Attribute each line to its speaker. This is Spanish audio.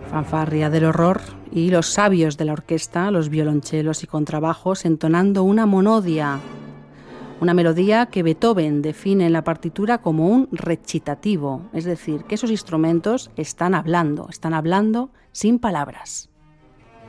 Speaker 1: fanfarria del horror y los sabios de la orquesta, los violonchelos y contrabajos, entonando una monodia, una melodía que Beethoven define en la partitura como un recitativo, es decir, que esos instrumentos están hablando sin palabras.